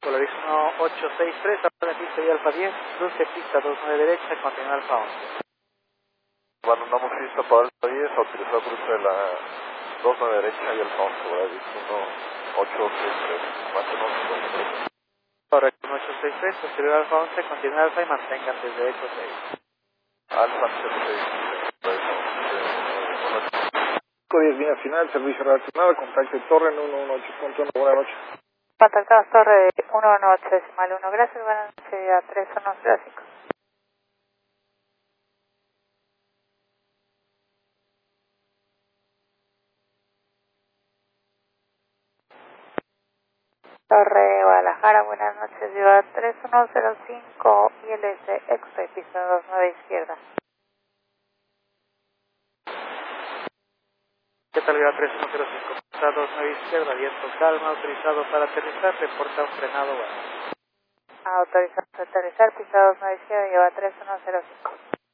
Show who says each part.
Speaker 1: Polaris 1863, ahora de pista y Alfa 10, cruce pista 29 derecha, continúa Alfa 11.
Speaker 2: Abandonamos pista para Alfa 10, autorizado cruce de la 29 derecha y Alfa 11, Polaris 1863, mantenemos.
Speaker 1: Correcto, 1863, posterior Alfa 11, continúa Alfa y mantengan desde Eco 6.
Speaker 2: Alfa 06, 10 línea final, servicio relacionado, contacto torre en 118.1, buenas noches.
Speaker 3: Contactados torre 118.1, gracias, buenas noches a 3105. Torre Guadalajara, buenas noches, lleva 3105 ILS Express, pista 29 izquierda.
Speaker 1: ¿Qué tal, Viva 3105? Pista 29 izquierda, viento calma, autorizado para aterrizar, reporta un frenado bajo.
Speaker 3: Autorizado para aterrizar, pista 29 izquierda, lleva 3105.